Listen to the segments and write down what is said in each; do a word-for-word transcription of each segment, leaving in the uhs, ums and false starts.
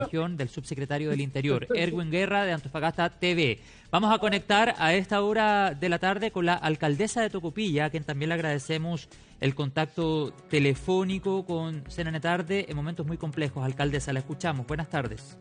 región del subsecretario del Interior, Erwin Guerra, de Antofagasta T V. Vamos a conectar a esta hora de la tarde con la alcaldesa de Tocopilla, a quien también le agradecemos el contacto telefónico con C N N Tarde en momentos muy complejos. Alcaldesa, la escuchamos. Buenas tardes.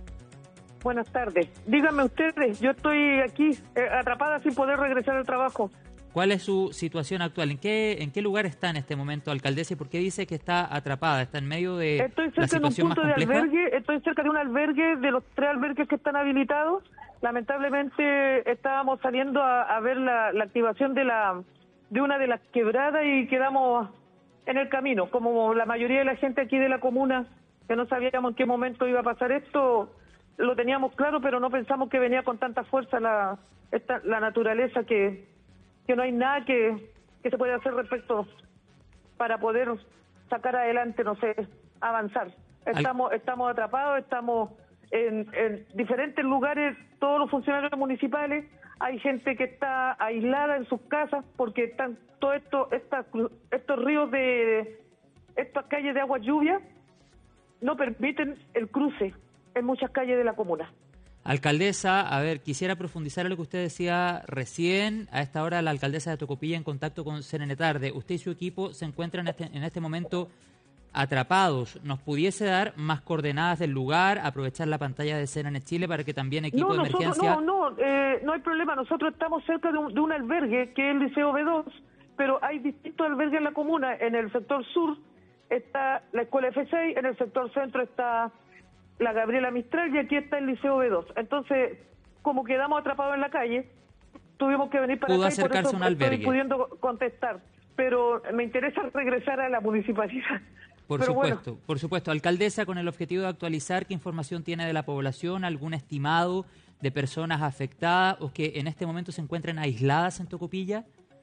Buenas tardes. Díganme ustedes, yo estoy aquí eh, atrapada sin poder regresar al trabajo. ¿Cuál es su situación actual? ¿En qué en qué lugar está en este momento, alcaldesa? ¿Y por qué dice que está atrapada? ¿Está en medio de estoy cerca la situación de un punto más de compleja? albergue, estoy cerca de un albergue, de los tres albergues que están habilitados. Lamentablemente estábamos saliendo a, a ver la, la activación de la de una de las quebradas y quedamos en el camino. Como la mayoría de la gente aquí de la comuna, que no sabíamos en qué momento iba a pasar esto, lo teníamos claro, pero no pensamos que venía con tanta fuerza la, esta, la naturaleza que... que no hay nada que, que se pueda hacer respecto para poder sacar adelante, no sé, avanzar. Estamos estamos atrapados, estamos en, en diferentes lugares, todos los funcionarios municipales, hay gente que está aislada en sus casas porque están todos esto, estas, estos ríos de, estas calles de agua lluvia, no permiten el cruce en muchas calles de la comuna. Alcaldesa, a ver, quisiera profundizar en lo que usted decía recién. A esta hora la alcaldesa de Tocopilla en contacto con C N N Tarde. Usted y su equipo se encuentran en este, en este momento atrapados. ¿Nos pudiese dar más coordenadas del lugar, aprovechar la pantalla de C N N Chile para que también equipo no, de nosotros, emergencia... No, no, eh, no hay problema. Nosotros estamos cerca de un, de un albergue que es el Liceo B dos, pero hay distintos albergues en la comuna. En el sector sur está la Escuela F seis, en el sector centro está la Gabriela Mistral y aquí está el Liceo B dos. Entonces, como quedamos atrapados en la calle, tuvimos que venir para Pudo acá y por acercarse eso a un estoy albergue. pudiendo contestar. Pero me interesa regresar a la municipalidad. Por Pero supuesto, bueno. por supuesto. Alcaldesa, con el objetivo de actualizar qué información tiene de la población, algún estimado de personas afectadas o que en este momento se encuentren aisladas en Tocopilla.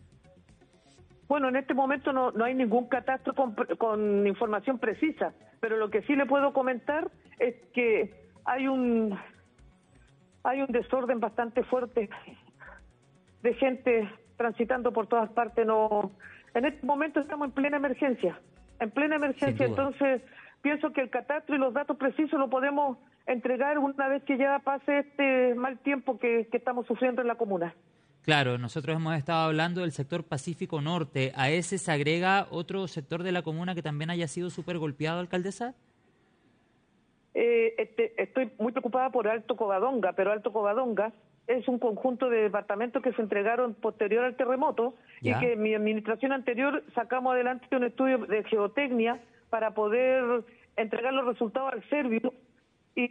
Bueno, en este momento no, no hay ningún catastro con, con información precisa, pero lo que sí le puedo comentar es que hay un hay un desorden bastante fuerte de gente transitando por todas partes. No, en este momento estamos en plena emergencia, en plena emergencia. Entonces pienso que el catastro y los datos precisos lo podemos entregar una vez que ya pase este mal tiempo que, que estamos sufriendo en la comuna. Claro, nosotros hemos estado hablando del sector Pacífico Norte. ¿A ese se agrega otro sector de la comuna que también haya sido súper golpeado, alcaldesa? Eh, este, estoy muy preocupada por Alto Covadonga, pero Alto Covadonga es un conjunto de departamentos que se entregaron posterior al terremoto. ¿Ya? Y que en mi administración anterior sacamos adelante un estudio de geotecnia para poder entregar los resultados al Servio. Y,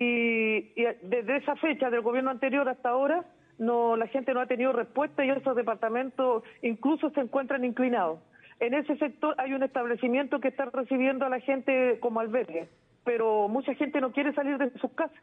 y desde esa fecha del gobierno anterior hasta ahora, no, la gente no ha tenido respuesta y esos departamentos incluso se encuentran inclinados. En ese sector hay un establecimiento que está recibiendo a la gente como albergue, pero mucha gente no quiere salir de sus casas.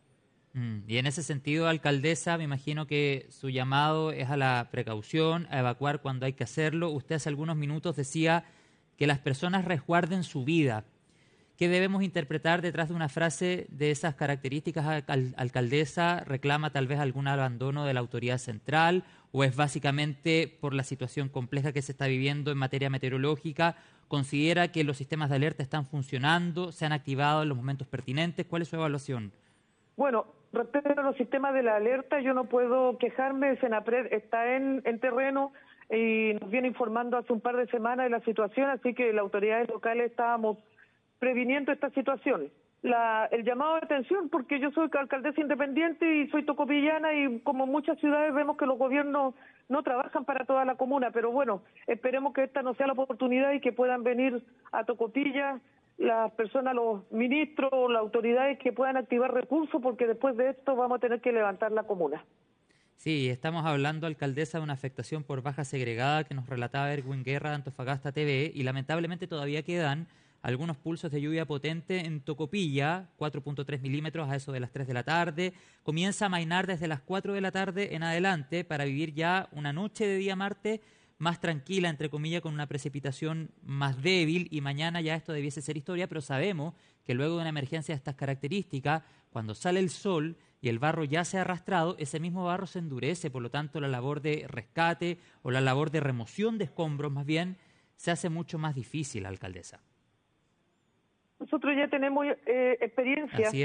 Mm, y en ese sentido, alcaldesa, me imagino que su llamado es a la precaución, a evacuar cuando hay que hacerlo. Usted hace algunos minutos decía que las personas resguarden su vida. ¿Qué debemos interpretar detrás de una frase de esas características, al alcaldesa? ¿Reclama tal vez algún abandono de la autoridad central o es básicamente por la situación compleja que se está viviendo en materia meteorológica? ¿Considera que los sistemas de alerta están funcionando, se han activado en los momentos pertinentes? ¿Cuál es su evaluación? Bueno, respecto a los sistemas de la alerta, yo no puedo quejarme. Senapred está en, en terreno y nos viene informando hace un par de semanas de la situación, así que las autoridades locales estábamos previniendo esta situación. La, el llamado de atención, porque yo soy alcaldesa independiente y soy tocopillana y como muchas ciudades vemos que los gobiernos no trabajan para toda la comuna, pero bueno, esperemos que esta no sea la oportunidad y que puedan venir a Tocopilla las personas, los ministros, las autoridades que puedan activar recursos, porque después de esto vamos a tener que levantar la comuna. Sí, estamos hablando, alcaldesa, de una afectación por baja segregada que nos relataba Erwin Guerra de Antofagasta T V y lamentablemente todavía quedan algunos pulsos de lluvia potente en Tocopilla, cuatro punto tres milímetros a eso de las tres de la tarde. Comienza a amainar desde las cuatro de la tarde en adelante para vivir ya una noche de día martes más tranquila, entre comillas, con una precipitación más débil y mañana ya esto debiese ser historia, pero sabemos que luego de una emergencia de estas características, cuando sale el sol y el barro ya se ha arrastrado, ese mismo barro se endurece, por lo tanto la labor de rescate o la labor de remoción de escombros más bien se hace mucho más difícil, alcaldesa. Nosotros ya tenemos eh, experiencia Así es.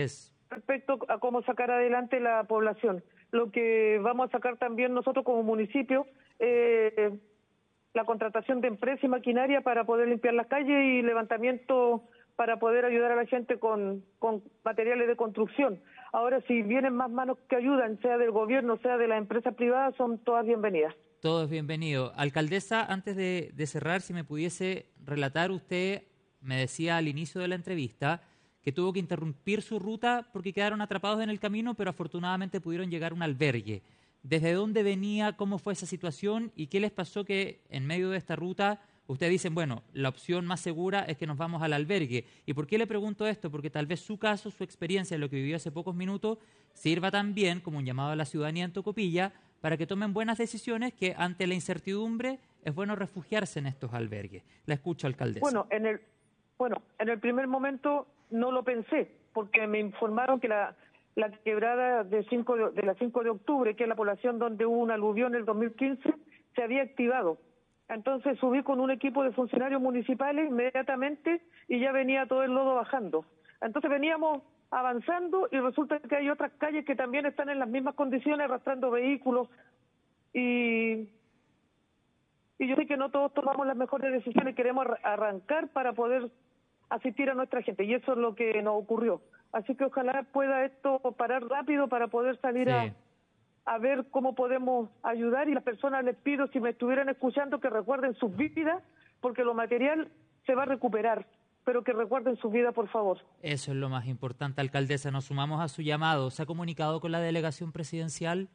respecto a cómo sacar adelante la población. Lo que vamos a sacar también nosotros como municipio, eh, la contratación de empresas y maquinaria para poder limpiar las calles y levantamiento para poder ayudar a la gente con, con materiales de construcción. Ahora, si vienen más manos que ayudan, sea del gobierno, sea de las empresas privadas, son todas bienvenidas. Todos bienvenidos. Alcaldesa, antes de, de cerrar, si me pudiese relatar, usted me decía al inicio de la entrevista que tuvo que interrumpir su ruta porque quedaron atrapados en el camino, pero afortunadamente pudieron llegar a un albergue. ¿Desde dónde venía? ¿Cómo fue esa situación? ¿Y qué les pasó que en medio de esta ruta ustedes dicen, bueno, la opción más segura es que nos vamos al albergue? ¿Y por qué le pregunto esto? Porque tal vez su caso, su experiencia, lo que vivió hace pocos minutos, sirva también como un llamado a la ciudadanía en Tocopilla para que tomen buenas decisiones, que ante la incertidumbre es bueno refugiarse en estos albergues. La escucho, alcaldesa. Bueno, en el, bueno, en el primer momento no lo pensé, porque me informaron que la, la quebrada de, cinco de, de la cinco de octubre, que es la población donde hubo un aluvión en el dos mil quince, se había activado. Entonces subí con un equipo de funcionarios municipales inmediatamente y ya venía todo el lodo bajando. Entonces veníamos avanzando y resulta que hay otras calles que también están en las mismas condiciones, arrastrando vehículos, y, y yo sé que no todos tomamos las mejores decisiones, queremos arrancar para poder asistir a nuestra gente, y eso es lo que nos ocurrió. Así que ojalá pueda esto parar rápido para poder salir sí. a, a ver cómo podemos ayudar, y las personas les pido, si me estuvieran escuchando, que recuerden sus vidas, porque lo material se va a recuperar, pero que recuerden su vida, por favor. Eso es lo más importante, alcaldesa. Nos sumamos a su llamado. ¿Se ha comunicado con la delegación presidencial?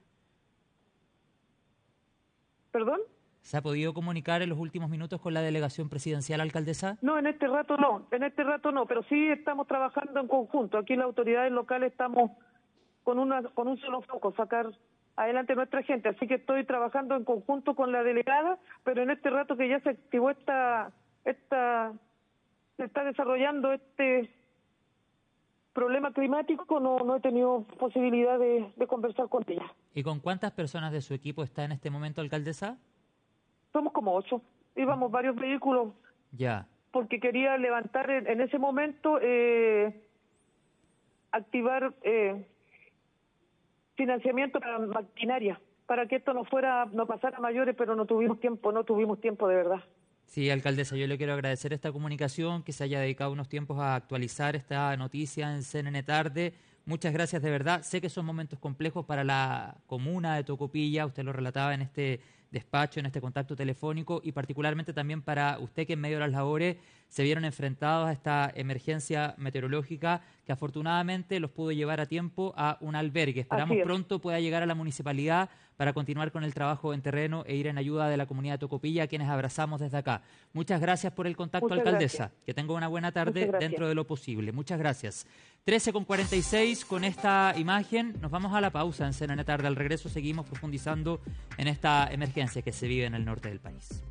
¿Perdón? ¿Se ha podido comunicar en los últimos minutos con la delegación presidencial, alcaldesa? No, en este rato no, en este rato no, pero sí estamos trabajando en conjunto. Aquí las autoridades locales estamos con, una, con un solo foco, sacar adelante nuestra gente. Así que estoy trabajando en conjunto con la delegada, pero en este rato que ya se activó esta... esta se está desarrollando este problema climático, no, no he tenido posibilidad de, de conversar con ella. ¿Y con cuántas personas de su equipo está en este momento, alcaldesa? Somos como ocho. Íbamos varios vehículos. Ya. Porque quería levantar en, en ese momento, eh, activar eh, financiamiento para maquinaria, para que esto no fuera, no pasara a mayores, pero no tuvimos tiempo, no tuvimos tiempo de verdad. Sí, alcaldesa, yo le quiero agradecer esta comunicación, que se haya dedicado unos tiempos a actualizar esta noticia en C N N Tarde. Muchas gracias de verdad. Sé que son momentos complejos para la comuna de Tocopilla, usted lo relataba en este despacho, en este contacto telefónico, y particularmente también para usted, que en medio de las labores se vieron enfrentados a esta emergencia meteorológica que afortunadamente los pudo llevar a tiempo a un albergue. Esperamos pronto pueda llegar a la municipalidad para continuar con el trabajo en terreno e ir en ayuda de la comunidad de Tocopilla, a quienes abrazamos desde acá. Muchas gracias por el contacto, Muchas alcaldesa. Gracias. Que tenga una buena tarde dentro de lo posible. Muchas gracias. trece con cuarenta y seis, con esta imagen nos vamos a la pausa en C N N Tarde. Al regreso seguimos profundizando en esta emergencia que se vive en el norte del país.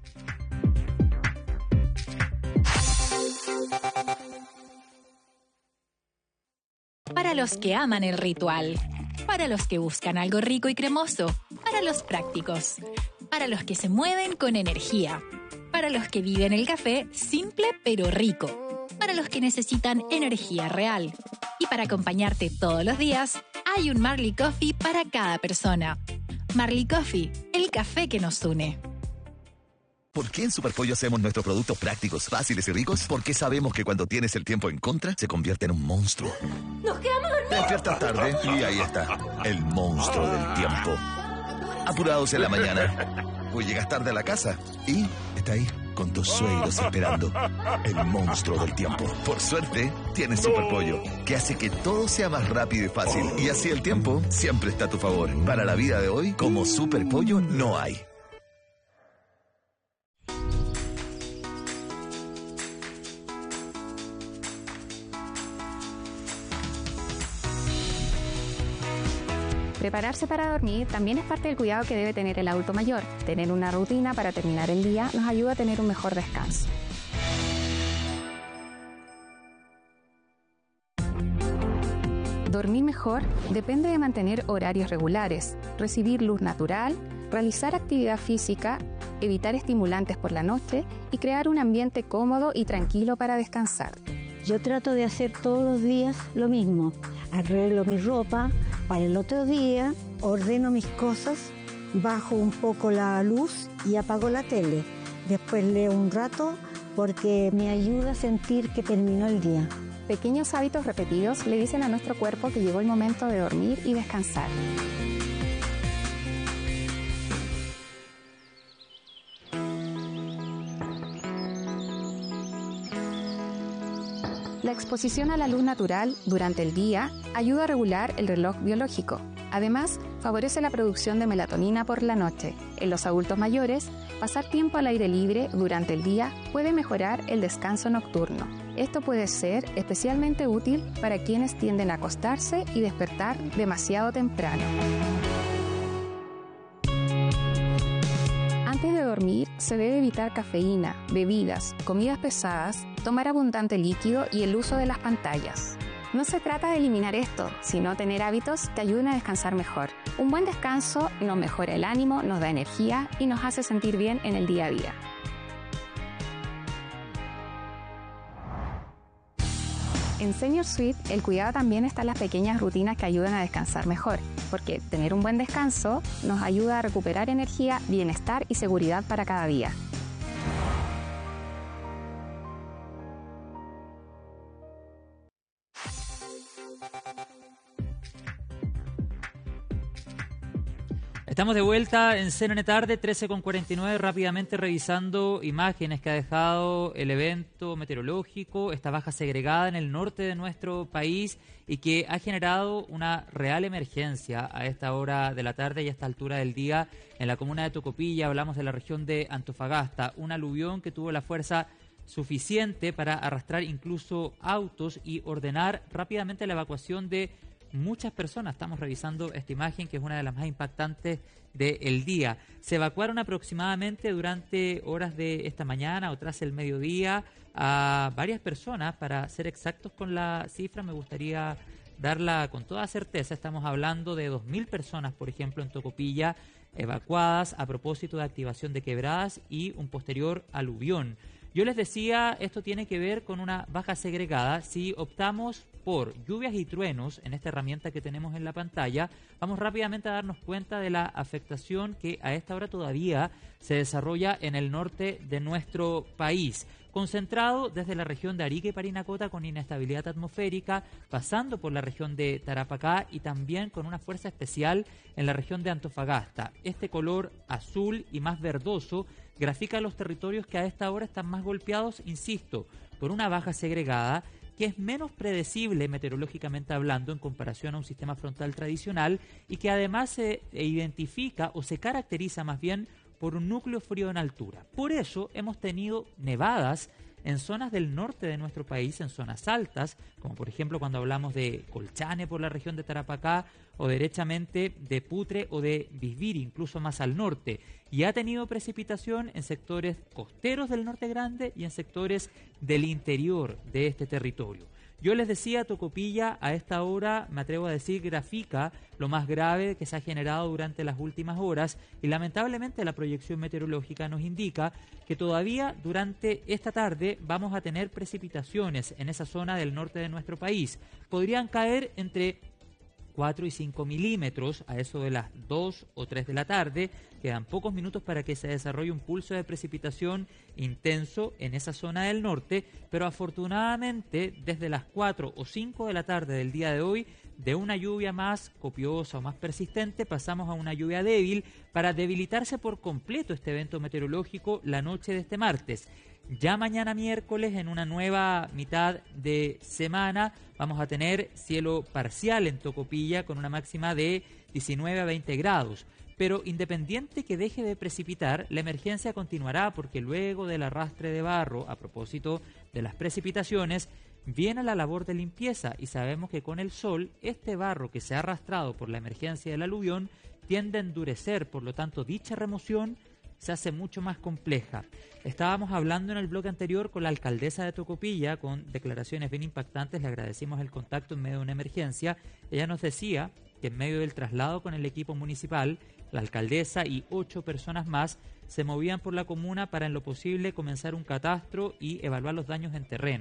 Para los que aman el ritual, para los que buscan algo rico y cremoso, para los prácticos, para los que se mueven con energía, para los que viven el café simple pero rico, para los que necesitan energía real. Y para acompañarte todos los días, hay un Marley Coffee para cada persona. Marley Coffee, el café que nos une. ¿Por qué en Superpollo hacemos nuestros productos prácticos, fáciles y ricos? Porque sabemos que cuando tienes el tiempo en contra, se convierte en un monstruo. ¡Nos quedamos dormidos! Te despiertas tarde y ahí está, el monstruo del tiempo. Apurados en la mañana. O llegas tarde a la casa y está ahí, con tus suegros esperando. El monstruo del tiempo. Por suerte, tienes Superpollo, que hace que todo sea más rápido y fácil. Y así el tiempo siempre está a tu favor. Para la vida de hoy, como Superpollo no hay. Prepararse para dormir también es parte del cuidado que debe tener el adulto mayor. Tener una rutina para terminar el día nos ayuda a tener un mejor descanso. Dormir mejor depende de mantener horarios regulares, recibir luz natural, realizar actividad física, evitar estimulantes por la noche y crear un ambiente cómodo y tranquilo para descansar. Yo trato de hacer todos los días lo mismo. Arreglo mi ropa para el otro día, ordeno mis cosas, bajo un poco la luz y apago la tele. Después leo un rato porque me ayuda a sentir que terminó el día. Pequeños hábitos repetidos le dicen a nuestro cuerpo que llegó el momento de dormir y descansar. La exposición a la luz natural durante el día ayuda a regular el reloj biológico. Además, favorece la producción de melatonina por la noche. En los adultos mayores, pasar tiempo al aire libre durante el día puede mejorar el descanso nocturno. Esto puede ser especialmente útil para quienes tienden a acostarse y despertar demasiado temprano. Antes de dormir, se debe evitar cafeína, bebidas, comidas pesadas, tomar abundante líquido y el uso de las pantallas. No se trata de eliminar esto, sino tener hábitos que ayuden a descansar mejor. Un buen descanso nos mejora el ánimo, nos da energía y nos hace sentir bien en el día a día. En Senior Suite, el cuidado también está en las pequeñas rutinas que ayudan a descansar mejor, porque tener un buen descanso nos ayuda a recuperar energía, bienestar y seguridad para cada día. Estamos de vuelta en C N N Tarde, trece con cuarenta y nueve, rápidamente revisando imágenes que ha dejado el evento meteorológico, esta baja segregada en el norte de nuestro país y que ha generado una real emergencia a esta hora de la tarde y a esta altura del día en la comuna de Tocopilla. Hablamos de la región de Antofagasta, un aluvión que tuvo la fuerza suficiente para arrastrar incluso autos y ordenar rápidamente la evacuación de muchas personas. Estamos revisando esta imagen que es una de las más impactantes del día. Se evacuaron aproximadamente durante horas de esta mañana o tras el mediodía a varias personas. Para ser exactos con la cifra, me gustaría darla con toda certeza. Estamos hablando de dos mil personas, por ejemplo, en Tocopilla, evacuadas a propósito de activación de quebradas y un posterior aluvión. Yo les decía, esto tiene que ver con una baja segregada. Si optamos por lluvias y truenos en esta herramienta que tenemos en la pantalla, vamos rápidamente a darnos cuenta de la afectación que a esta hora todavía se desarrolla en el norte de nuestro país. Concentrado desde la región de Arica y Parinacota con inestabilidad atmosférica, pasando por la región de Tarapacá y también con una fuerza especial en la región de Antofagasta. Este color azul y más verdoso grafica los territorios que a esta hora están más golpeados, insisto, por una baja segregada que es menos predecible meteorológicamente hablando en comparación a un sistema frontal tradicional y que además se identifica o se caracteriza más bien por un núcleo frío en altura. Por eso hemos tenido nevadas en zonas del norte de nuestro país, en zonas altas, como por ejemplo cuando hablamos de Colchane por la región de Tarapacá, o derechamente de Putre o de Bisbiri, incluso más al norte. Y ha tenido precipitación en sectores costeros del norte grande y en sectores del interior de este territorio. Yo les decía, Tocopilla a esta hora, me atrevo a decir, grafica lo más grave que se ha generado durante las últimas horas y lamentablemente la proyección meteorológica nos indica que todavía durante esta tarde vamos a tener precipitaciones en esa zona del norte de nuestro país. Podrían caer entre cuatro y cinco milímetros a eso de las dos o tres de la tarde. Quedan pocos minutos para que se desarrolle un pulso de precipitación intenso en esa zona del norte, pero afortunadamente desde las cuatro o cinco de la tarde del día de hoy, de una lluvia más copiosa o más persistente, pasamos a una lluvia débil para debilitarse por completo este evento meteorológico la noche de este martes. Ya mañana miércoles, en una nueva mitad de semana, vamos a tener cielo parcial en Tocopilla con una máxima de diecinueve a veinte grados. Pero independiente que deje de precipitar, la emergencia continuará porque luego del arrastre de barro, a propósito de las precipitaciones, viene la labor de limpieza y sabemos que con el sol, este barro que se ha arrastrado por la emergencia del aluvión tiende a endurecer, por lo tanto dicha remoción se hace mucho más compleja. Estábamos hablando en el bloque anterior con la alcaldesa de Tocopilla, con declaraciones bien impactantes, le agradecimos el contacto en medio de una emergencia. Ella nos decía que en medio del traslado con el equipo municipal, la alcaldesa y ocho personas más se movían por la comuna para en lo posible comenzar un catastro y evaluar los daños en terreno.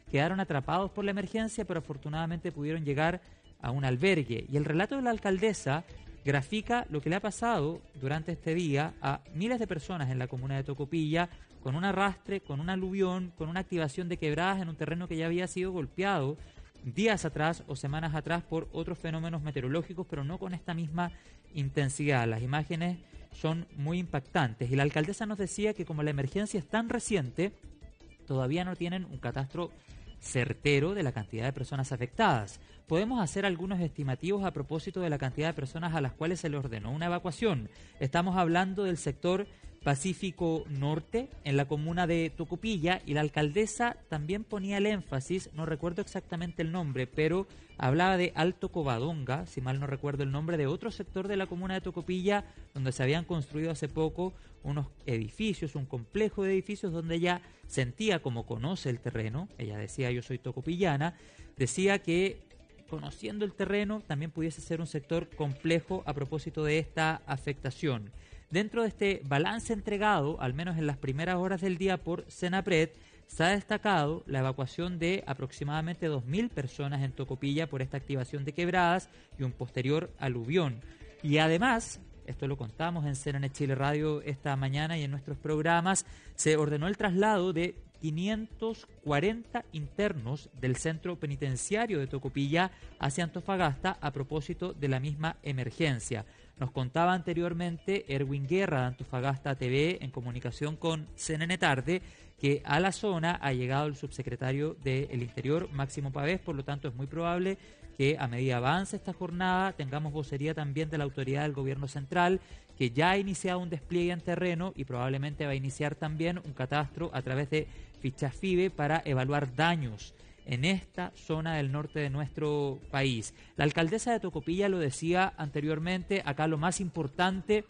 quedaron atrapados por la emergencia, pero afortunadamente pudieron llegar a un albergue. Y el relato de la alcaldesa grafica lo que le ha pasado durante este día a miles de personas en la comuna de Tocopilla, con un arrastre, con un aluvión, con una activación de quebradas en un terreno que ya había sido golpeado días atrás o semanas atrás por otros fenómenos meteorológicos, pero no con esta misma intensidad. Las imágenes son muy impactantes y la alcaldesa nos decía que como la emergencia es tan reciente, todavía no tienen un catastro certero de la cantidad de personas afectadas. Podemos hacer algunos estimativos a propósito de la cantidad de personas a las cuales se le ordenó una evacuación. Estamos hablando del sector Pacífico Norte, en la comuna de Tocopilla, y la alcaldesa también ponía el énfasis, no recuerdo exactamente el nombre, pero hablaba de Alto Covadonga, si mal no recuerdo el nombre, de otro sector de la comuna de Tocopilla, donde se habían construido hace poco unos edificios, un complejo de edificios donde ella sentía, como conoce el terreno, ella decía yo soy tocopillana, decía que conociendo el terreno también pudiese ser un sector complejo a propósito de esta afectación. Dentro de este balance entregado, al menos en las primeras horas del día por Senapred, se ha destacado la evacuación de aproximadamente dos mil personas en Tocopilla por esta activación de quebradas y un posterior aluvión. Y además, esto lo contamos en C N N Chile Radio esta mañana y en nuestros programas, se ordenó el traslado de quinientos cuarenta internos del centro penitenciario de Tocopilla hacia Antofagasta a propósito de la misma emergencia. Nos contaba anteriormente Erwin Guerra de Antofagasta T V en comunicación con C N N Tarde que a la zona ha llegado el subsecretario del Interior, Máximo Pavés, por lo tanto es muy probable que a medida avance esta jornada tengamos vocería también de la autoridad del gobierno central, que ya ha iniciado un despliegue en terreno y probablemente va a iniciar también un catastro a través de fichas FIBE para evaluar daños en esta zona del norte de nuestro país. La alcaldesa de Tocopilla lo decía anteriormente, acá lo más importante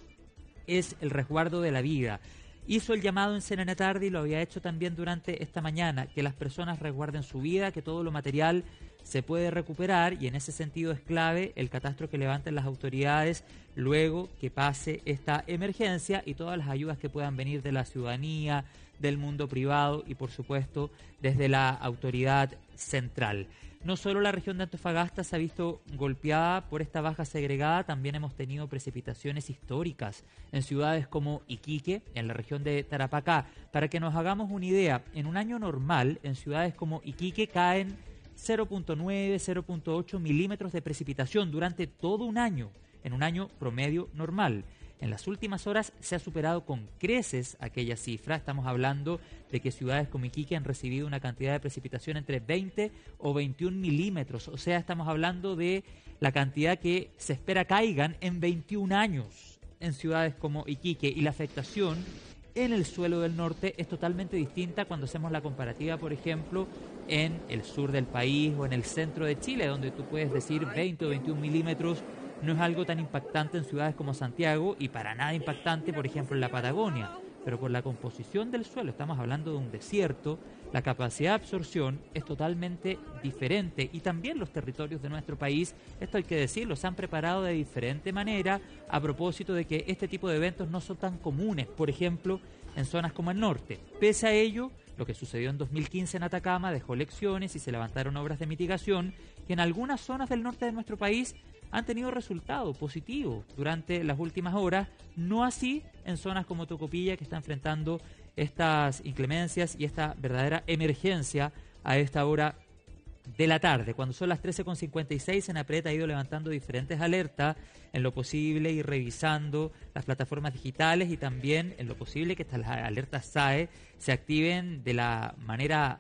es el resguardo de la vida. Hizo el llamado en C N N Tarde y lo había hecho también durante esta mañana, que las personas resguarden su vida, que todo lo material se puede recuperar y en ese sentido es clave el catastro que levanten las autoridades luego que pase esta emergencia y todas las ayudas que puedan venir de la ciudadanía, del mundo privado y por supuesto desde la autoridad central. No solo la región de Antofagasta se ha visto golpeada por esta baja segregada, también hemos tenido precipitaciones históricas en ciudades como Iquique, en la región de Tarapacá. Para que nos hagamos una idea, en un año normal en ciudades como Iquique caen cero punto nueve, cero punto ocho milímetros de precipitación durante todo un año, en un año promedio normal. En las últimas horas se ha superado con creces aquella cifra. Estamos hablando de que ciudades como Iquique han recibido una cantidad de precipitación entre veinte o veintiún milímetros. O sea, estamos hablando de la cantidad que se espera caigan en veintiún años en ciudades como Iquique. Y la afectación en el suelo del norte es totalmente distinta cuando hacemos la comparativa, por ejemplo, en el sur del país o en el centro de Chile, donde tú puedes decir veinte o veintiún milímetros. No es algo tan impactante en ciudades como Santiago y para nada impactante, por ejemplo, en la Patagonia. Pero por la composición del suelo, estamos hablando de un desierto, la capacidad de absorción es totalmente diferente. Y también los territorios de nuestro país, esto hay que decirlo, se han preparado de diferente manera a propósito de que este tipo de eventos no son tan comunes, por ejemplo, en zonas como el norte. Pese a ello, lo que sucedió en dos mil quince en Atacama dejó lecciones y se levantaron obras de mitigación que en algunas zonas del norte de nuestro país han tenido resultado positivo durante las últimas horas, no así en zonas como Tocopilla, que está enfrentando estas inclemencias y esta verdadera emergencia a esta hora de la tarde. Cuando son las trece con cincuenta y seis, Senapred ha ido levantando diferentes alertas en lo posible y revisando las plataformas digitales y también en lo posible que estas alertas S A E se activen de la manera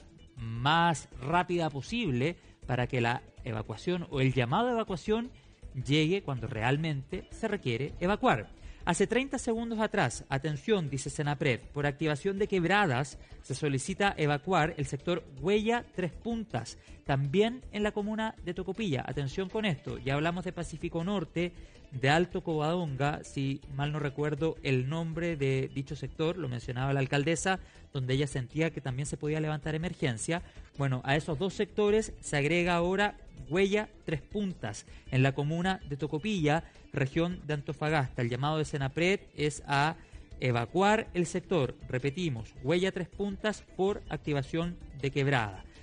más rápida posible para que la evacuación o el llamado a evacuación llegue cuando realmente se requiere evacuar. Hace treinta segundos atrás, atención, dice Senapred, por activación de quebradas se solicita evacuar el sector Huella Tres Puntas, también en la comuna de Tocopilla. Atención con esto, ya hablamos de Pacífico Norte, de Alto Covadonga, si mal no recuerdo el nombre de dicho sector, lo mencionaba la alcaldesa, donde ella sentía que también se podía levantar emergencia. Bueno, a esos dos sectores se agrega ahora Huella Tres Puntas, en la comuna de Tocopilla, región de Antofagasta. El llamado de Senapred es a evacuar el sector, repetimos, Huella Tres Puntas por activación de quebrada.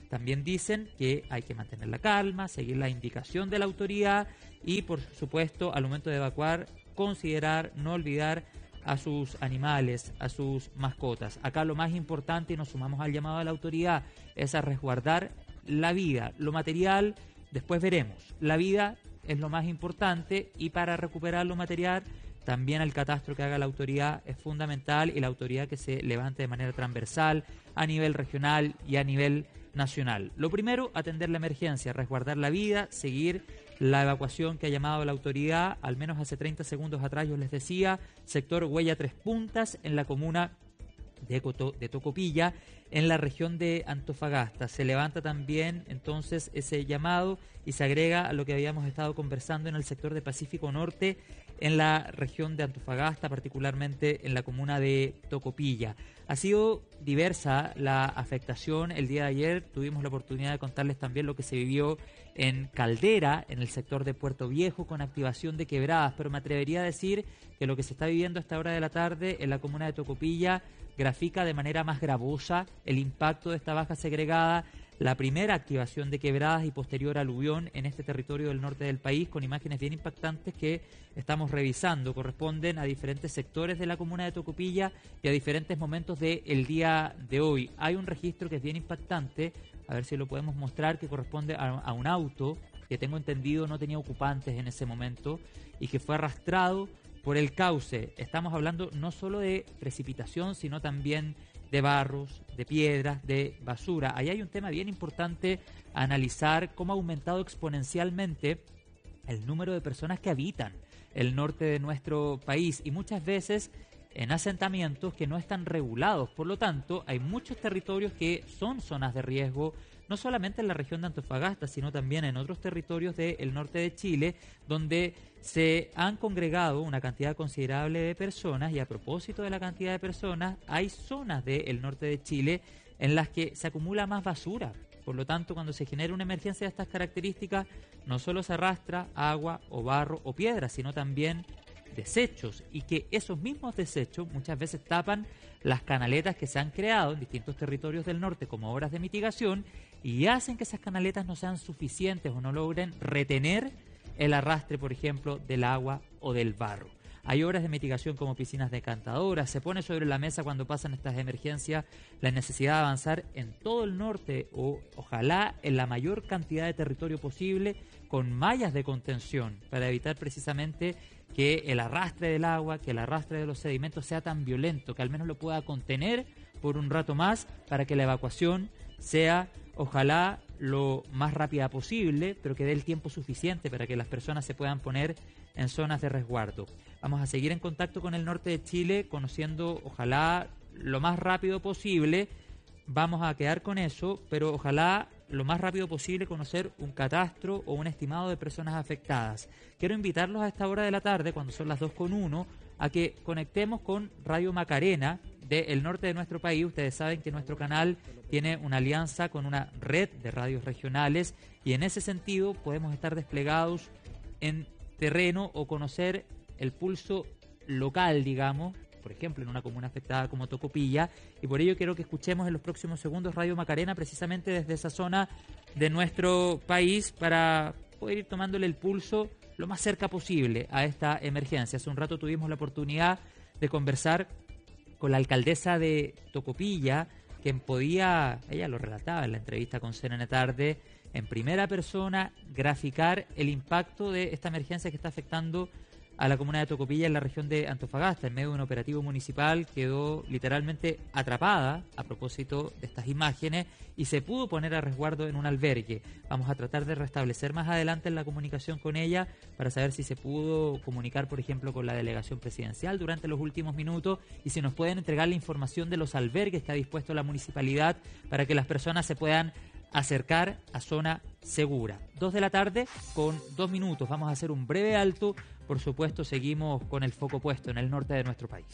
También dicen que hay que mantener la calma, seguir la indicación de la autoridad y, por supuesto, al momento de evacuar, considerar, no olvidar a sus animales, a sus mascotas. Acá lo más importante, y nos sumamos al llamado de la autoridad, es a resguardar la vida. Lo material, después veremos. La vida es lo más importante y para recuperar lo material, también el catastro que haga la autoridad es fundamental y la autoridad que se levante de manera transversal a nivel regional y a nivel nacional. Lo primero, atender la emergencia, resguardar la vida, seguir la evacuación que ha llamado la autoridad, al menos hace treinta segundos atrás yo les decía, sector Huella Tres Puntas en la comuna de, Coto, de Tocopilla, en la región de Antofagasta. Se levanta también entonces ese llamado y se agrega a lo que habíamos estado conversando en el sector de Pacífico Norte, en la región de Antofagasta, particularmente en la comuna de Tocopilla. Ha sido diversa la afectación. El día de ayer tuvimos la oportunidad de contarles también lo que se vivió en Caldera, en el sector de Puerto Viejo, con activación de quebradas, pero me atrevería a decir que lo que se está viviendo a esta hora de la tarde en la comuna de Tocopilla grafica de manera más gravosa el impacto de esta baja segregada, la primera activación de quebradas y posterior aluvión en este territorio del norte del país, con imágenes bien impactantes que estamos revisando. Corresponden a diferentes sectores de la comuna de Tocopilla y a diferentes momentos del día de hoy. Hay un registro que es bien impactante, a ver si lo podemos mostrar, que corresponde a, a un auto que tengo entendido no tenía ocupantes en ese momento y que fue arrastrado por el cauce. Estamos hablando no solo de precipitación, sino también de barros, de piedras, de basura. Ahí hay un tema bien importante a analizar, cómo ha aumentado exponencialmente el número de personas que habitan el norte de nuestro país y muchas veces en asentamientos que no están regulados. Por lo tanto, hay muchos territorios que son zonas de riesgo, no solamente en la región de Antofagasta, sino también en otros territorios del norte de Chile, donde se han congregado una cantidad considerable de personas, y a propósito de la cantidad de personas, hay zonas del norte de Chile en las que se acumula más basura. Por lo tanto, cuando se genera una emergencia de estas características, no solo se arrastra agua o barro o piedra, sino también desechos, y que esos mismos desechos muchas veces tapan las canaletas que se han creado en distintos territorios del norte como obras de mitigación y hacen que esas canaletas no sean suficientes o no logren retener el arrastre, por ejemplo, del agua o del barro. Hay obras de mitigación como piscinas decantadoras. Se pone sobre la mesa cuando pasan estas emergencias la necesidad de avanzar en todo el norte o ojalá en la mayor cantidad de territorio posible con mallas de contención para evitar precisamente que el arrastre del agua, que el arrastre de los sedimentos sea tan violento, que al menos lo pueda contener por un rato más para que la evacuación sea, ojalá, lo más rápida posible, pero que dé el tiempo suficiente para que las personas se puedan poner en zonas de resguardo. Vamos a seguir en contacto con el norte de Chile, conociendo, ojalá, lo más rápido posible. Vamos a quedar con eso, pero ojalá lo más rápido posible conocer un catastro o un estimado de personas afectadas. Quiero invitarlos a esta hora de la tarde, cuando son las dos con uno, a que conectemos con Radio Macarena del norte de nuestro país. Ustedes saben que nuestro canal tiene una alianza con una red de radios regionales y en ese sentido podemos estar desplegados en terreno o conocer el pulso local, digamos, por ejemplo, en una comuna afectada como Tocopilla, y por ello quiero que escuchemos en los próximos segundos Radio Macarena precisamente desde esa zona de nuestro país para poder ir tomándole el pulso lo más cerca posible a esta emergencia. Hace un rato tuvimos la oportunidad de conversar con la alcaldesa de Tocopilla, quien podía, ella lo relataba en la entrevista con C N N Tarde, en primera persona, graficar el impacto de esta emergencia que está afectando a la comuna de Tocopilla en la región de Antofagasta. En medio de un operativo municipal quedó literalmente atrapada a propósito de estas imágenes y se pudo poner a resguardo en un albergue. Vamos a tratar de restablecer más adelante en la comunicación con ella para saber si se pudo comunicar, por ejemplo, con la delegación presidencial durante los últimos minutos y si nos pueden entregar la información de los albergues que ha dispuesto la municipalidad para que las personas se puedan acercar a zona segura. Dos de la tarde con dos minutos. Vamos a hacer un breve alto. Por supuesto, seguimos con el foco puesto en el norte de nuestro país.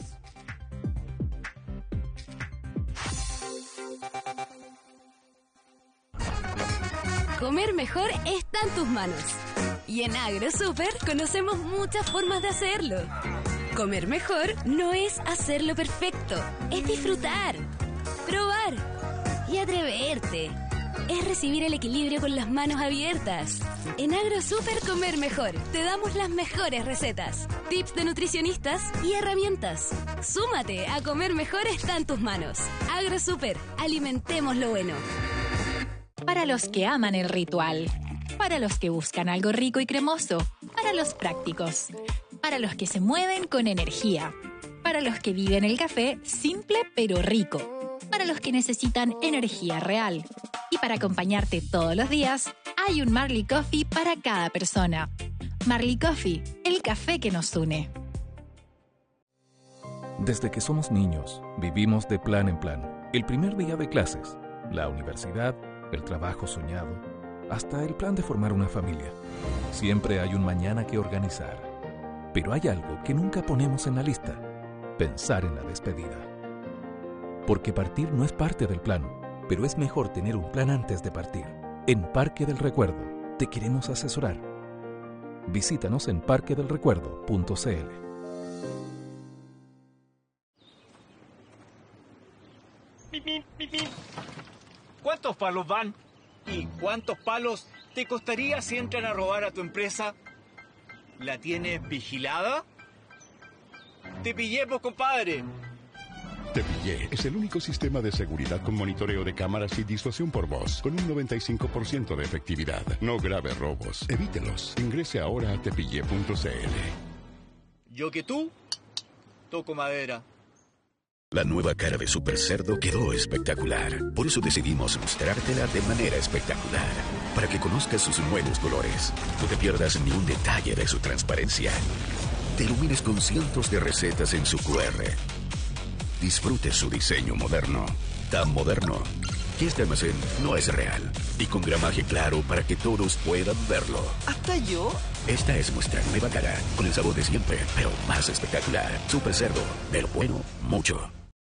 Comer mejor está en tus manos. Y en AgroSuper conocemos muchas formas de hacerlo. Comer mejor no es hacerlo perfecto, es disfrutar, probar y atreverte. es recibir el equilibrio con las manos abiertas. En AgroSuper Comer Mejor te damos las mejores recetas, tips de nutricionistas y herramientas. Súmate a Comer Mejor está en tus manos. AgroSuper, alimentemos lo bueno. Para los que aman el ritual, para los que buscan algo rico y cremoso, para los prácticos, para los que se mueven con energía, para los que viven el café simple pero rico, para los que necesitan energía real. Y para acompañarte todos los días, hay un Marley Coffee para cada persona. Marley Coffee, el café que nos une. Desde que somos niños, vivimos de plan en plan. El primer día de clases, la universidad, el trabajo soñado, hasta el plan de formar una familia. Siempre hay un mañana que organizar. Pero hay algo que nunca ponemos en la lista: pensar en la despedida. Porque partir no es parte del plan, pero es mejor tener un plan antes de partir. En Parque del Recuerdo te queremos asesorar. Visítanos en parque del recuerdo punto c l. ¿Cuántos palos van? ¿Y cuántos palos te costaría si entran a robar a tu empresa? ¿La tienes vigilada? ¡Te pillé, pues, compadre! Te Pillé es el único sistema de seguridad con monitoreo de cámaras y disuasión por voz, con un noventa y cinco por ciento de efectividad. No grave robos. Evítelos. Ingrese ahora a te pillé punto c l. Yo que tú, toco madera. La nueva cara de Super Cerdo quedó espectacular. Por eso decidimos mostrártela de manera espectacular. Para que conozcas sus nuevos colores. No te pierdas ni un detalle de su transparencia. Te ilumines con cientos de recetas en su cu erre. Disfrute su diseño moderno. Tan moderno que este almacén no es real. Y con gramaje claro para que todos puedan verlo. ¿Hasta yo? Esta es nuestra nueva cara. Con el sabor de siempre, pero más espectacular. Super Cerdo. De lo bueno, mucho.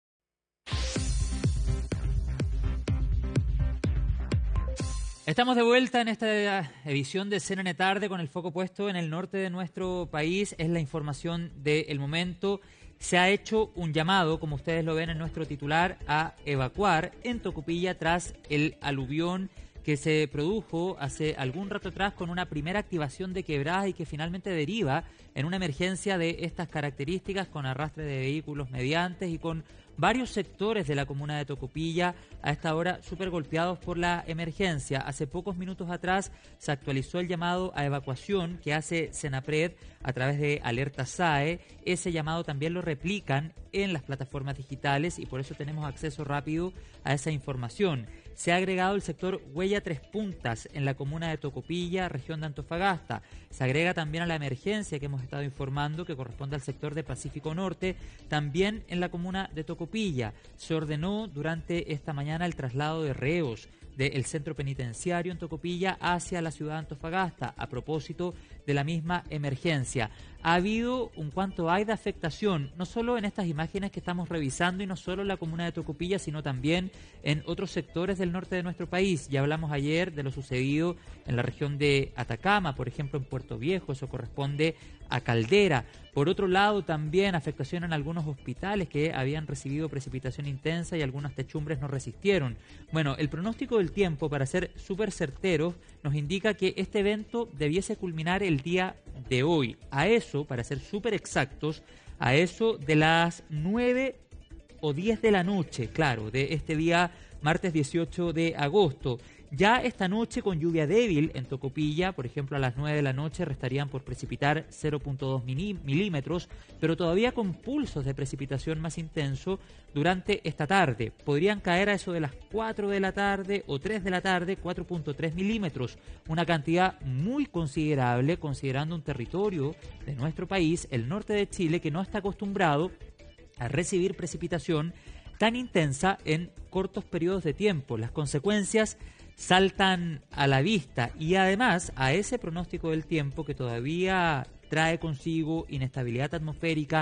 Estamos de vuelta en esta edición de C N N Tarde con el foco puesto en el norte de nuestro país. Es la información del momento. Se ha hecho un llamado, como ustedes lo ven en nuestro titular, a evacuar en Tocopilla tras el aluvión que se produjo hace algún rato atrás con una primera activación de quebradas y que finalmente deriva en una emergencia de estas características con arrastre de vehículos mediantes y con varios sectores de la comuna de Tocopilla a esta hora súper golpeados por la emergencia. Hace pocos minutos atrás se actualizó el llamado a evacuación que hace Senapred a través de Alerta S A E. Ese llamado también lo replican en las plataformas digitales y por eso tenemos acceso rápido a esa información. Se ha agregado el sector Huella Tres Puntas en la comuna de Tocopilla, región de Antofagasta. Se agrega también a la emergencia que hemos estado informando, que corresponde al sector de Pacífico Norte, también en la comuna de Tocopilla. Se ordenó durante esta mañana el traslado de reos del centro penitenciario en Tocopilla hacia la ciudad de Antofagasta, a propósito de la misma emergencia. Ha habido un cuanto hay de afectación, no solo en estas imágenes que estamos revisando y no solo en la comuna de Tocopilla, sino también en otros sectores del norte de nuestro país. Ya hablamos ayer de lo sucedido en la región de Atacama, por ejemplo en Puerto Viejo, eso corresponde a Caldera. Por otro lado, también afectación en algunos hospitales que habían recibido precipitación intensa y algunas techumbres no resistieron. Bueno, el pronóstico del tiempo, para ser súper certeros, nos indica que este evento debiese culminar el día de hoy. A eso, para ser súper exactos, a eso de las nueve o diez de la noche, claro, de este día martes dieciocho de agosto. Ya esta noche con lluvia débil en Tocopilla, por ejemplo a las nueve de la noche restarían por precipitar cero punto dos milímetros, pero todavía con pulsos de precipitación más intenso durante esta tarde. Podrían caer a eso de las cuatro de la tarde o tres de la tarde, cuatro punto tres milímetros, una cantidad muy considerable considerando un territorio de nuestro país, el norte de Chile, que no está acostumbrado a recibir precipitación tan intensa en cortos periodos de tiempo. Las consecuencias saltan a la vista y además a ese pronóstico del tiempo que todavía trae consigo inestabilidad atmosférica,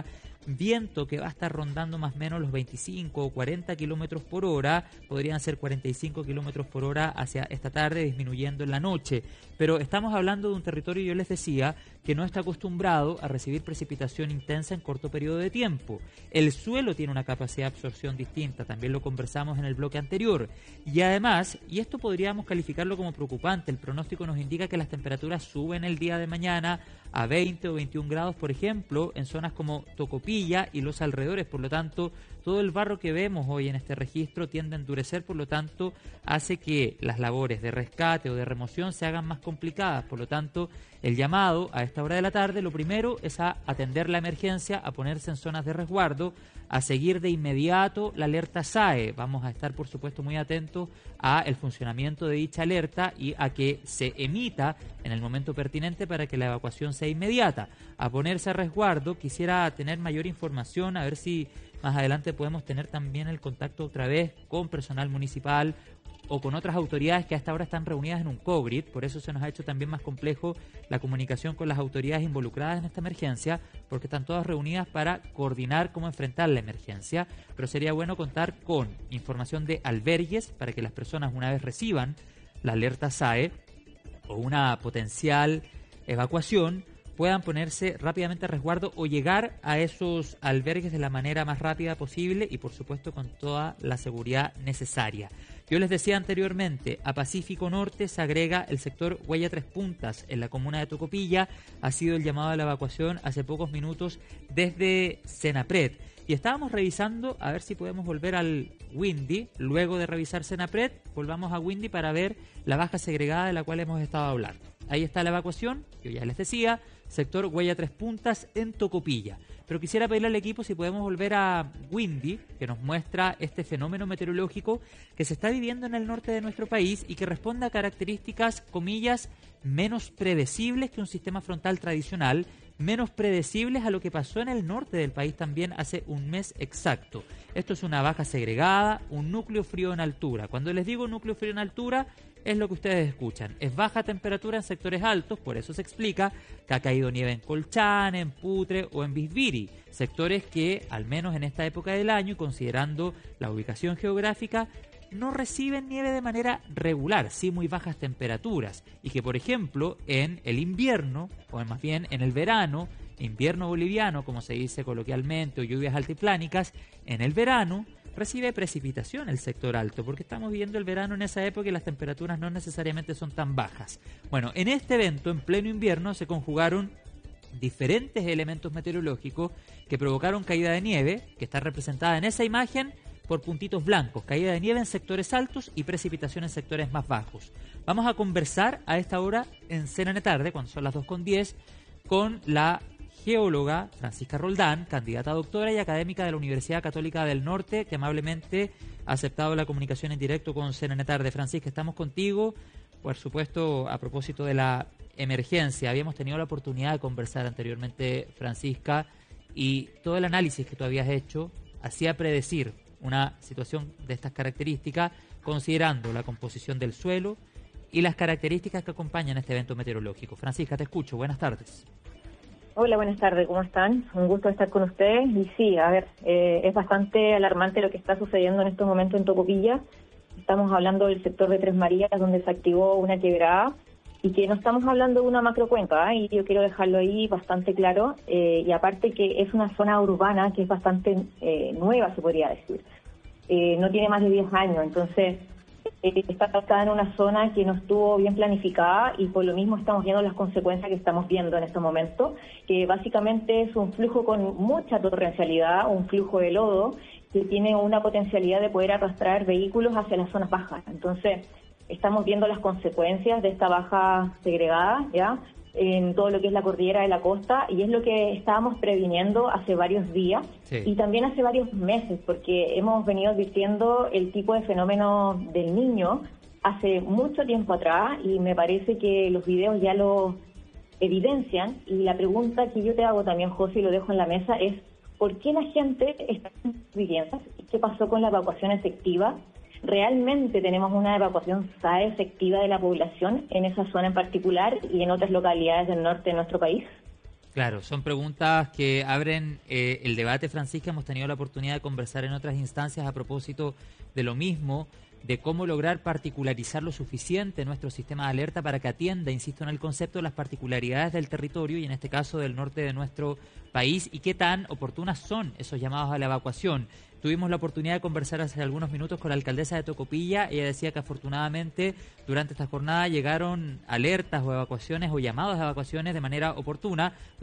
viento que va a estar rondando más o menos los veinticinco o cuarenta kilómetros por hora, podrían ser cuarenta y cinco kilómetros por hora hacia esta tarde, disminuyendo en la noche. Pero estamos hablando de un territorio, yo les decía, que no está acostumbrado a recibir precipitación intensa en corto periodo de tiempo. El suelo tiene una capacidad de absorción distinta, también lo conversamos en el bloque anterior. Y además, y esto podríamos calificarlo como preocupante, el pronóstico nos indica que las temperaturas suben el día de mañana a veinte o veintiún grados, por ejemplo, en zonas como Tocopilla y los alrededores. Por lo tanto, todo el barro que vemos hoy en este registro tiende a endurecer, por lo tanto, hace que las labores de rescate o de remoción se hagan más complicadas. Por lo tanto, el llamado a esta hora de la tarde, lo primero es a atender la emergencia, a ponerse en zonas de resguardo, a seguir de inmediato la alerta S A E. Vamos a estar, por supuesto, muy atentos a el funcionamiento de dicha alerta y a que se emita en el momento pertinente para que la evacuación sea inmediata. A ponerse a resguardo, quisiera tener mayor información, a ver si más adelante podemos tener también el contacto otra vez con personal municipal o con otras autoridades que hasta ahora están reunidas en un COGRID. Por eso se nos ha hecho también más complejo la comunicación con las autoridades involucradas en esta emergencia, porque están todas reunidas para coordinar cómo enfrentar la emergencia. Pero sería bueno contar con información de albergues para que las personas, una vez reciban la alerta S A E o una potencial evacuación, puedan ponerse rápidamente a resguardo o llegar a esos albergues de la manera más rápida posible y, por supuesto, con toda la seguridad necesaria. Yo les decía anteriormente, a Pacífico Norte se agrega el sector Huella Tres Puntas en la comuna de Tocopilla. Ha sido el llamado a la evacuación hace pocos minutos desde Senapred. Y estábamos revisando a ver si podemos volver al Windy. Luego de revisar Senapred, volvamos a Windy para ver la baja segregada de la cual hemos estado hablando. Ahí está la evacuación, yo ya les decía, sector Huella Tres Puntas en Tocopilla. Pero quisiera pedirle al equipo si podemos volver a Windy, que nos muestra este fenómeno meteorológico que se está viviendo en el norte de nuestro país y que responde a características, comillas, menos predecibles que un sistema frontal tradicional, menos predecibles a lo que pasó en el norte del país también hace un mes exacto. Esto es una baja segregada, un núcleo frío en altura. Cuando les digo núcleo frío en altura, es lo que ustedes escuchan. Es baja temperatura en sectores altos, por eso se explica que ha caído nieve en Colchane, en Putre o en Bisbiri. Sectores que, al menos en esta época del año, y considerando la ubicación geográfica, no reciben nieve de manera regular, sí muy bajas temperaturas. Y que, por ejemplo, en el invierno, o más bien en el verano, invierno boliviano, como se dice coloquialmente, o lluvias altiplánicas, en el verano recibe precipitación el sector alto, porque estamos viviendo el verano en esa época y las temperaturas no necesariamente son tan bajas. Bueno, en este evento, en pleno invierno, se conjugaron diferentes elementos meteorológicos que provocaron caída de nieve, que está representada en esa imagen por puntitos blancos, caída de nieve en sectores altos y precipitación en sectores más bajos. Vamos a conversar a esta hora en C N N Tarde, cuando son las dos con diez, con la geóloga Francisca Roldán, candidata a doctora y académica de la Universidad Católica del Norte, que amablemente ha aceptado la comunicación en directo con C N N Tarde. Francisca, estamos contigo, por supuesto, a propósito de la emergencia. Habíamos tenido la oportunidad de conversar anteriormente, Francisca, y todo el análisis que tú habías hecho hacía predecir una situación de estas características, considerando la composición del suelo y las características que acompañan este evento meteorológico. Francisca, te escucho. Buenas tardes. Hola, buenas tardes, ¿cómo están? Un gusto estar con ustedes. Y sí, a ver, eh, es bastante alarmante lo que está sucediendo en estos momentos en Tocopilla. Estamos hablando del sector de Tres Marías, donde se activó una quebrada, y que no estamos hablando de una macrocuenca, ¿eh? Y yo quiero dejarlo ahí bastante claro, eh, y aparte que es una zona urbana que es bastante eh, nueva, se podría decir. Eh, no tiene más de diez años, entonces eh, está acá en una zona que no estuvo bien planificada, y por lo mismo estamos viendo las consecuencias que estamos viendo en estos momentos, que básicamente es un flujo con mucha torrencialidad, un flujo de lodo que tiene una potencialidad de poder arrastrar vehículos hacia las zonas bajas. Entonces estamos viendo las consecuencias de esta baja segregada, ¿ya?, en todo lo que es la cordillera de la costa, y es lo que estábamos previniendo hace varios días, sí, y también hace varios meses, porque hemos venido advirtiendo el tipo de fenómeno del Niño hace mucho tiempo atrás, y me parece que los videos ya lo evidencian. Y la pregunta que yo te hago también, José, y lo dejo en la mesa, es ¿por qué la gente está en viviendas? ¿Qué pasó con la evacuación efectiva? ¿Realmente tenemos una evacuación S A E efectiva de la población en esa zona en particular y en otras localidades del norte de nuestro país? Claro, son preguntas que abren eh, el debate, Francisca. Hemos tenido la oportunidad de conversar en otras instancias a propósito de lo mismo, de cómo lograr particularizar lo suficiente nuestro sistema de alerta para que atienda, insisto en el concepto, las particularidades del territorio y en este caso del norte de nuestro país, y qué tan oportunas son esos llamados a la evacuación. Tuvimos la oportunidad de conversar hace algunos minutos con la alcaldesa de Tocopilla. Ella decía que afortunadamente durante esta jornada llegaron alertas o evacuaciones o llamados a evacuaciones de manera oportuna.